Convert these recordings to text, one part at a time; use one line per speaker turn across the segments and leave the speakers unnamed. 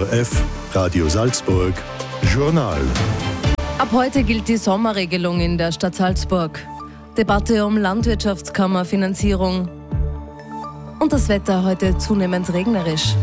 ORF Radio Salzburg Journal.
Ab heute gilt die Sommerregelung in der Stadt Salzburg. Debatte um Landwirtschaftskammerfinanzierung. Und das Wetter heute zunehmend regnerisch.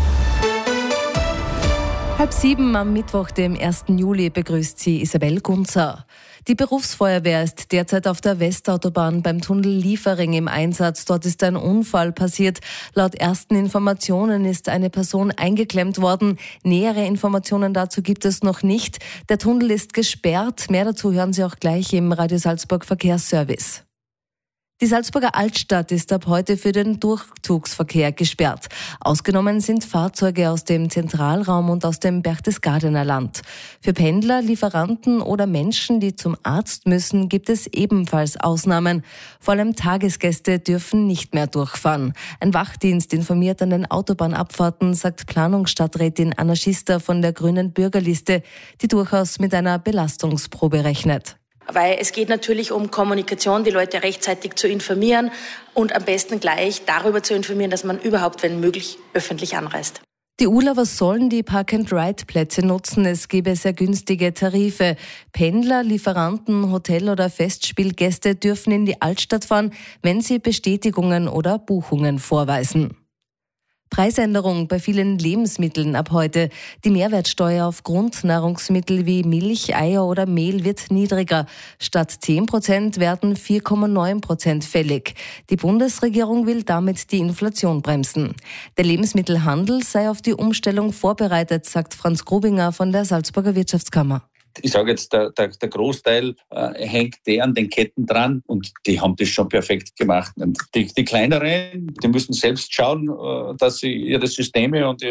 6:30 am Mittwoch, dem 1. Juli, begrüßt sie Isabel Gunzer. Die Berufsfeuerwehr ist derzeit auf der Westautobahn beim Tunnel Liefering im Einsatz. Dort ist ein Unfall passiert. Laut ersten Informationen ist eine Person eingeklemmt worden. Nähere Informationen dazu gibt es noch nicht. Der Tunnel ist gesperrt. Mehr dazu hören Sie auch gleich im Radio Salzburg Verkehrsservice. Die Salzburger Altstadt ist ab heute für den Durchzugsverkehr gesperrt. Ausgenommen sind Fahrzeuge aus dem Zentralraum und aus dem Berchtesgadener Land. Für Pendler, Lieferanten oder Menschen, die zum Arzt müssen, gibt es ebenfalls Ausnahmen. Vor allem Tagesgäste dürfen nicht mehr durchfahren. Ein Wachdienst informiert an den Autobahnabfahrten, sagt Planungsstadträtin Anna Schister von der Grünen Bürgerliste, die durchaus mit einer Belastungsprobe rechnet.
Weil es geht natürlich um Kommunikation, die Leute rechtzeitig zu informieren und am besten gleich darüber zu informieren, dass man überhaupt, wenn möglich, öffentlich anreist.
Die Urlauber sollen die Park-and-Ride-Plätze nutzen. Es gebe sehr günstige Tarife. Pendler, Lieferanten, Hotel- oder Festspielgäste dürfen in die Altstadt fahren, wenn sie Bestätigungen oder Buchungen vorweisen. Preisänderung bei vielen Lebensmitteln ab heute. Die Mehrwertsteuer auf Grundnahrungsmittel wie Milch, Eier oder Mehl wird niedriger. Statt 10% werden 4,9% fällig. Die Bundesregierung will damit die Inflation bremsen. Der Lebensmittelhandel sei auf die Umstellung vorbereitet, sagt Franz Grubinger von der Salzburger Wirtschaftskammer.
Ich sage jetzt, der Großteil hängt an den Ketten dran und die haben das schon perfekt gemacht. Und die kleineren, die müssen selbst schauen, dass sie ihre Systeme und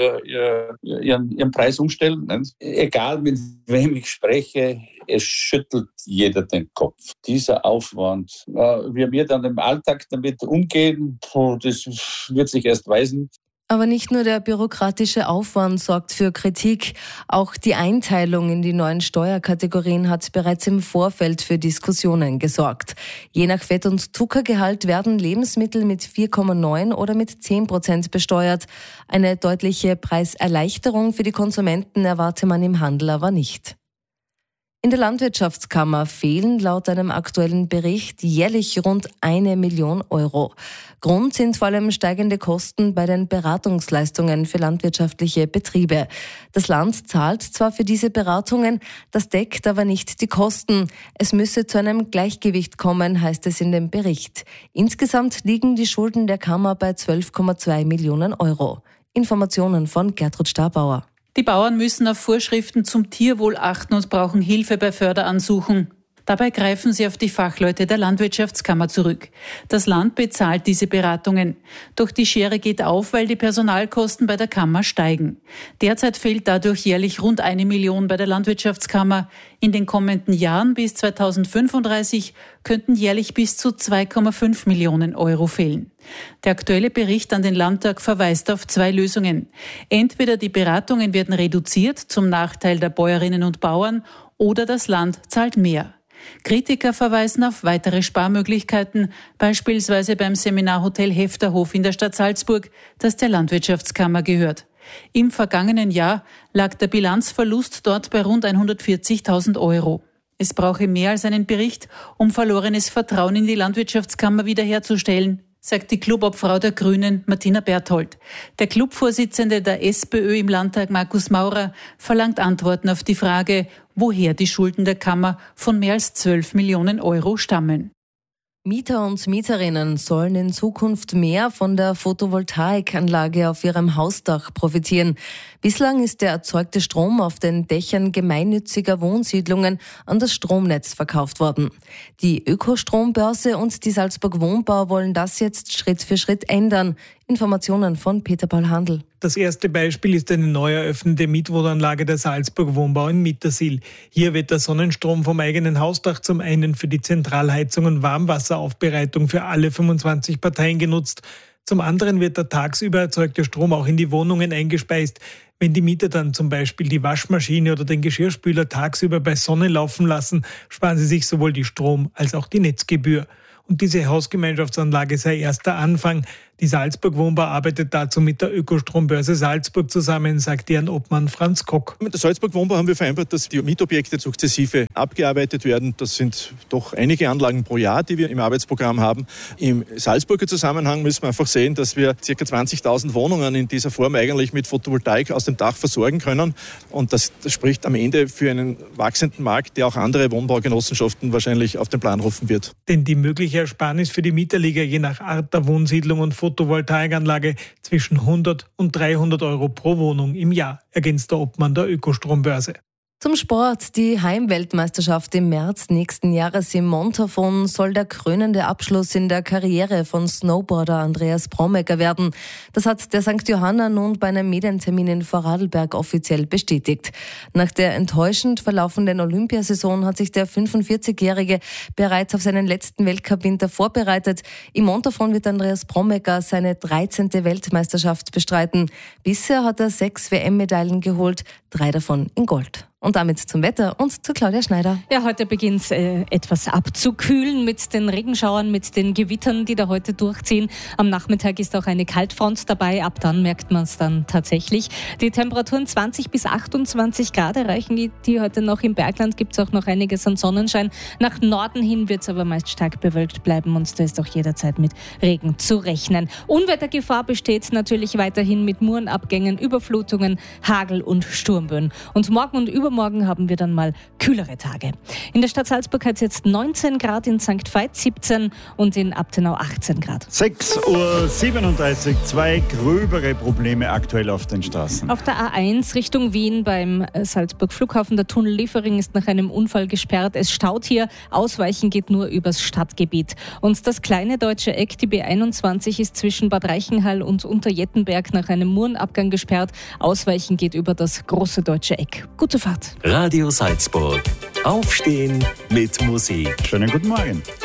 ihren Preis umstellen. Egal mit wem ich spreche, es schüttelt jeder den Kopf. Dieser Aufwand, wie wir dann im Alltag damit umgehen, das wird sich erst weisen.
Aber nicht nur der bürokratische Aufwand sorgt für Kritik. Auch die Einteilung in die neuen Steuerkategorien hat bereits im Vorfeld für Diskussionen gesorgt. Je nach Fett- und Zuckergehalt werden Lebensmittel mit 4,9 oder mit 10% besteuert. Eine deutliche Preiserleichterung für die Konsumenten erwarte man im Handel aber nicht. In der Landwirtschaftskammer fehlen laut einem aktuellen Bericht jährlich rund 1 Million Euro. Grund sind vor allem steigende Kosten bei den Beratungsleistungen für landwirtschaftliche Betriebe. Das Land zahlt zwar für diese Beratungen, das deckt aber nicht die Kosten. Es müsse zu einem Gleichgewicht kommen, heißt es in dem Bericht. Insgesamt liegen die Schulden der Kammer bei 12,2 Millionen Euro. Informationen von Gertrud Stabauer.
Die Bauern müssen auf Vorschriften zum Tierwohl achten und brauchen Hilfe bei Förderansuchen. Dabei greifen sie auf die Fachleute der Landwirtschaftskammer zurück. Das Land bezahlt diese Beratungen. Doch die Schere geht auf, weil die Personalkosten bei der Kammer steigen. Derzeit fehlt dadurch jährlich rund 1 Million bei der Landwirtschaftskammer. In den kommenden Jahren bis 2035 könnten jährlich bis zu 2,5 Millionen Euro fehlen. Der aktuelle Bericht an den Landtag verweist auf 2 Lösungen. Entweder die Beratungen werden reduziert zum Nachteil der Bäuerinnen und Bauern oder das Land zahlt mehr. Kritiker verweisen auf weitere Sparmöglichkeiten, beispielsweise beim Seminarhotel Hefterhof in der Stadt Salzburg, das der Landwirtschaftskammer gehört. Im vergangenen Jahr lag der Bilanzverlust dort bei rund 140.000 Euro. Es brauche mehr als einen Bericht, um verlorenes Vertrauen in die Landwirtschaftskammer wiederherzustellen, sagt die Clubobfrau der Grünen, Martina Berthold. Der Clubvorsitzende der SPÖ im Landtag, Markus Maurer, verlangt Antworten auf die Frage, woher die Schulden der Kammer von mehr als 12 Millionen Euro stammen.
Mieter und Mieterinnen sollen in Zukunft mehr von der Photovoltaikanlage auf ihrem Hausdach profitieren. Bislang ist der erzeugte Strom auf den Dächern gemeinnütziger Wohnsiedlungen an das Stromnetz verkauft worden. Die Ökostrombörse und die Salzburg Wohnbau wollen das jetzt Schritt für Schritt ändern. Informationen von Peter Paul Handl.
Das erste Beispiel ist eine neu eröffnete Mietwohnanlage der Salzburg Wohnbau in Mittersill. Hier wird der Sonnenstrom vom eigenen Hausdach zum einen für die Zentralheizung und Warmwasseraufbereitung für alle 25 Parteien genutzt. Zum anderen wird der tagsüber erzeugte Strom auch in die Wohnungen eingespeist. Wenn die Mieter dann zum Beispiel die Waschmaschine oder den Geschirrspüler tagsüber bei Sonne laufen lassen, sparen sie sich sowohl die Strom- als auch die Netzgebühr. Und diese Hausgemeinschaftsanlage sei erst der Anfang. Die Salzburg Wohnbau arbeitet dazu mit der Ökostrombörse Salzburg zusammen, sagt deren Obmann Franz Kock.
Mit der Salzburg Wohnbau haben wir vereinbart, dass die Mietobjekte sukzessive abgearbeitet werden. Das sind doch einige Anlagen pro Jahr, die wir im Arbeitsprogramm haben. Im Salzburger Zusammenhang müssen wir einfach sehen, dass wir ca. 20.000 Wohnungen in dieser Form eigentlich mit Photovoltaik aus dem Dach versorgen können. Und das spricht am Ende für einen wachsenden Markt, der auch andere Wohnbaugenossenschaften wahrscheinlich auf den Plan rufen wird.
Denn die mögliche Ersparnis für die Mieter liege je nach Art der Wohnsiedlung und Photovoltaikanlage zwischen 100 und 300 Euro pro Wohnung im Jahr, ergänzt der Obmann der Ökostrombörse.
Zum Sport. Die Heimweltmeisterschaft im März nächsten Jahres im Montafon soll der krönende Abschluss in der Karriere von Snowboarder Andreas Bromegger werden. Das hat der St. Johanna nun bei einem Medientermin in Vorarlberg offiziell bestätigt. Nach der enttäuschend verlaufenden Olympiasaison hat sich der 45-Jährige bereits auf seinen letzten Weltcup-Winter vorbereitet. Im Montafon wird Andreas Bromegger seine 13. Weltmeisterschaft bestreiten. Bisher hat er 6 WM-Medaillen geholt, 3 davon in Gold. Und damit zum Wetter und zu Claudia Schneider.
Ja, heute beginnt es etwas abzukühlen mit den Regenschauern, mit den Gewittern, die da heute durchziehen. Am Nachmittag ist auch eine Kaltfront dabei. Ab dann merkt man es dann tatsächlich. Die Temperaturen 20 bis 28 Grad erreichen die heute noch. Im Bergland gibt es auch noch einiges an Sonnenschein. Nach Norden hin wird es aber meist stark bewölkt bleiben und da ist auch jederzeit mit Regen zu rechnen. Unwettergefahr besteht natürlich weiterhin mit Murenabgängen, Überflutungen, Hagel und Sturmböen. Und morgen und übermorgen haben wir dann mal kühlere Tage. In der Stadt Salzburg hat es jetzt 19 Grad, in St. Veit 17 und in Abtenau 18 Grad.
6:37 Uhr, 2 gröbere Probleme aktuell auf den Straßen.
Auf der A1 Richtung Wien beim Salzburg Flughafen. Der Tunnel Liefering ist nach einem Unfall gesperrt. Es staut hier. Ausweichen geht nur übers Stadtgebiet. Und das kleine deutsche Eck, die B21, ist zwischen Bad Reichenhall und Unterjettenberg nach einem Murenabgang gesperrt. Ausweichen geht über das große deutsche Eck. Gute Fahrt.
Radio Salzburg. Aufstehen mit Musik.
Schönen guten Morgen.